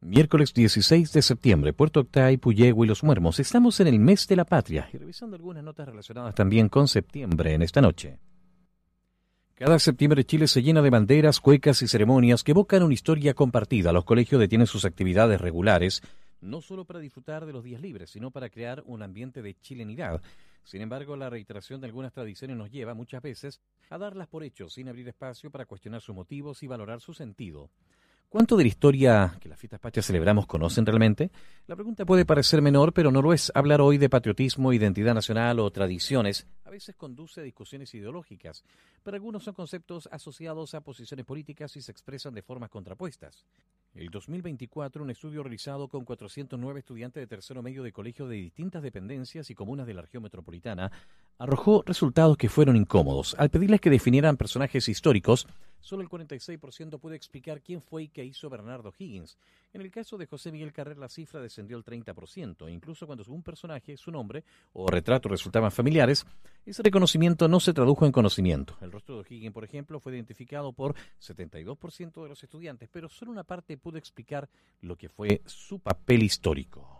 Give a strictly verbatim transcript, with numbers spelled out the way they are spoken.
Miércoles dieciséis de septiembre, Puerto Octay, Puyehue y Los Muermos. Estamos en el mes de la patria y revisando algunas notas relacionadas también con septiembre en esta noche. Cada septiembre Chile se llena de banderas, cuecas y ceremonias que evocan una historia compartida. Los colegios detienen sus actividades regulares, no solo para disfrutar de los días libres, sino para crear un ambiente de chilenidad. Sin embargo, la reiteración de algunas tradiciones nos lleva muchas veces a darlas por hecho, sin abrir espacio para cuestionar sus motivos y valorar su sentido. ¿Cuánto de la historia que las fiestas patrias celebramos conocen realmente? La pregunta puede parecer menor, pero no lo es. Hablar hoy de patriotismo, identidad nacional o tradiciones a veces conduce a discusiones ideológicas. Para algunos son conceptos asociados a posiciones políticas y se expresan de formas contrapuestas. El dos mil veinticuatro, un estudio realizado con cuatrocientos nueve estudiantes de tercero medio de colegios de distintas dependencias y comunas de la región metropolitana arrojó resultados que fueron incómodos. Al pedirles que definieran personajes históricos, solo el cuarenta y seis por ciento puede explicar quién fue y qué hizo Bernardo Higgins. En el caso de José Miguel Carrer, la cifra descendió al treinta por ciento. Incluso cuando un personaje, su nombre o retrato resultaban familiares, ese reconocimiento no se tradujo en conocimiento. El rostro de Higgins, por ejemplo, fue identificado por setenta y dos por ciento de los estudiantes, pero solo una parte pudo explicar lo que fue su papel histórico.